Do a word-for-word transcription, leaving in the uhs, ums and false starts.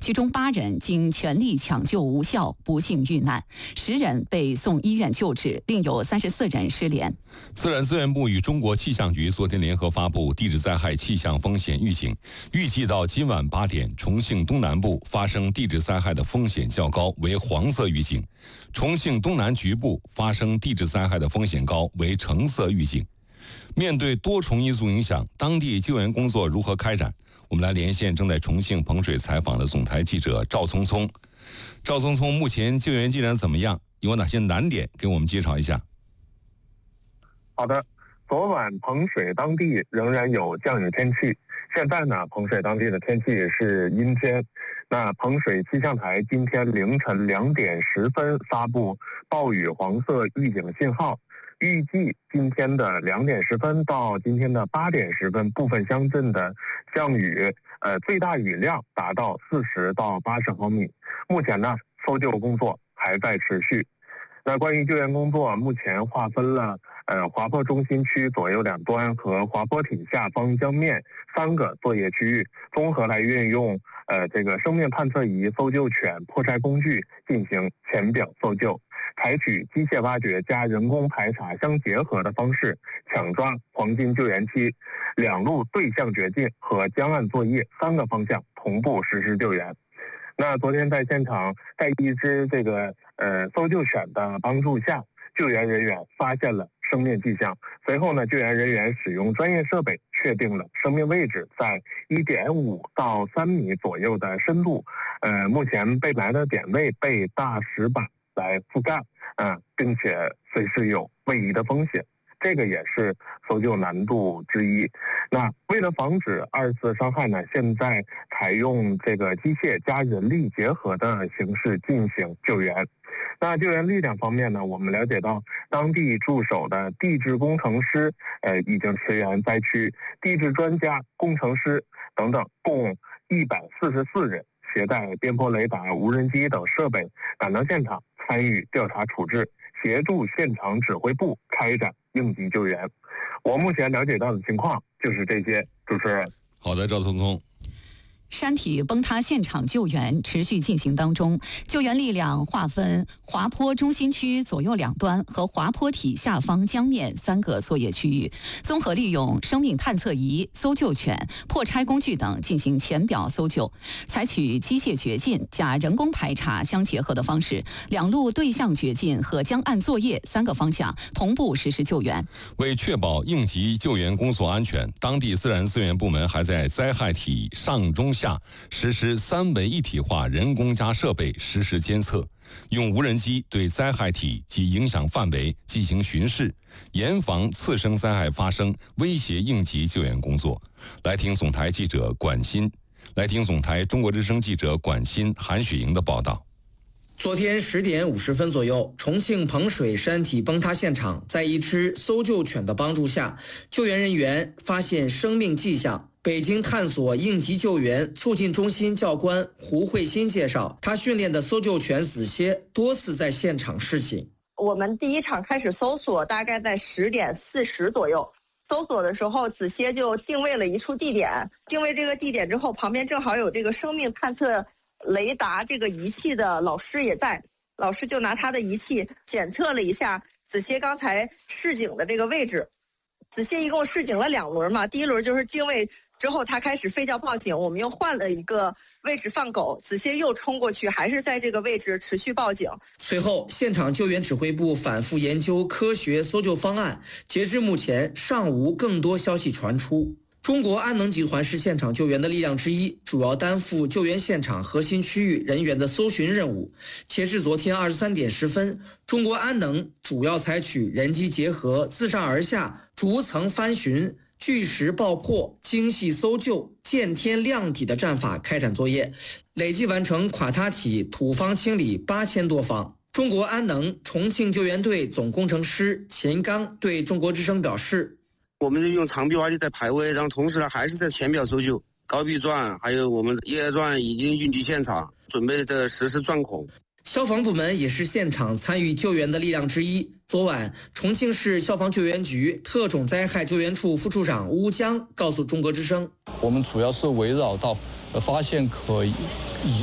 其中八人经全力抢救无效，不幸遇难，十人被送医院救治，另有三十四人失联。 自然资源部与中国气象局昨天联合发布地质灾害气象风险预警，预计到今晚八点，重庆东南部发生地质灾害的风险较高，为黄色预警；重庆东南局部发生地质灾害的风险高，为橙色预警。面对多重因素影响，当地救援工作如何开展？我们来连线正在重庆彭水采访的总台记者赵聪聪。赵聪聪，目前救援进展怎么样？有哪些难点？给我们介绍一下。 好的，昨晚彭水当地仍然有降雨天气，现在呢，彭水当地的天气是阴天。那彭水气象台今天凌晨两点十分发布暴雨黄色预警信号，预计今天的两点十分到今天的八点十分，部分乡镇的降雨，呃，最大雨量达到四十到八十毫米。目前呢，搜救工作还在持续。那关于救援工作，目前划分了呃滑坡中心区左右两端和滑坡体下方江面三个作业区域，综合来运用呃这个生命探测仪、搜救犬、破拆工具进行浅表搜救，采取机械挖掘加人工排查相结合的方式，抢抓黄金救援期，两路对向掘进和江岸作业三个方向同步实施救援。那昨天在现场，在一只这个呃搜救犬的帮助下，救援人员发现了生命迹象。随后呢，救援人员使用专业设备确定了生命位置在一点五到三米左右的深度。呃，目前被埋的点位被大石板来覆盖，嗯、呃，并且随时有位移的风险。这个也是搜救难度之一。那为了防止二次伤害呢，现在采用这个机械加人力结合的形式进行救援。那救援力量方面呢，我们了解到当地驻守的地质工程师呃已经驰援灾区，地质专家、工程师等等共一百四十四人，携带边坡雷达、无人机等设备赶到现场，参与调查处置，协助现场指挥部开展应急救援。我目前了解到的情况就是这些，主持人。 好的，赵聪聪。 山体崩塌现场救援持续进行当中，救援力量划分滑坡中心区左右两端和滑坡体下方江面三个作业区域，综合利用生命探测仪、搜救犬、破拆工具等进行浅表搜救，采取机械掘进加人工排查相结合的方式，两路对向掘进和江岸作业三个方向同步实施救援。 为确保应急救援工作安全，当地自然资源部门还在灾害体上中下实施三维一体化人工加设备实时监测，用无人机对灾害体及影响范围进行巡视，严防次生灾害发生，威胁应急救援工作。来听总台记者管欣，来听总台中国之声记者管欣、韩雪莹的报道。 昨天十点五十分左右，重庆彭水山体崩塌现场，在一只搜救犬的帮助下，救援人员发现生命迹象。北京探索应急救援促进中心教官胡慧欣介绍，他训练的搜救犬子歇多次在现场示警。 我们第一场开始搜索，大概在十点四十左右。搜索的时候，子歇就定位了一处地点。定位这个地点之后，旁边正好有这个生命探测雷达这个仪器的老师也在。老师就拿他的仪器检测了一下子歇刚才示警的这个位置。子歇一共示警了两轮嘛，第一轮就是定位。之后他开始吠叫报警，我们又换了一个位置放狗，子歇又冲过去，还是在这个位置持续报警。 随后现场救援指挥部反复研究科学搜救方案，截至目前尚无更多消息传出。中国安能集团是现场救援的力量之一，主要担负救援现场核心区域人员的搜寻任务。截至昨天二十三点十分，中国安能主要采取人机结合、自上而下、逐层翻寻、巨石爆破、精细搜救、见天亮体的战法开展作业，累计完成垮塌体土方清理八千多方。中国安能重庆救援队总工程师秦刚对中国之声表示， 我们用长臂挖地在排位，然后同时呢还是在浅表搜救，高臂钻还有我们液压钻已经运抵现场，准备在实施钻孔。 消防部门也是现场参与救援的力量之一。昨晚，重庆市消防救援局特种灾害救援处副处长乌江告诉中国之声， 我们主要是围绕到发现可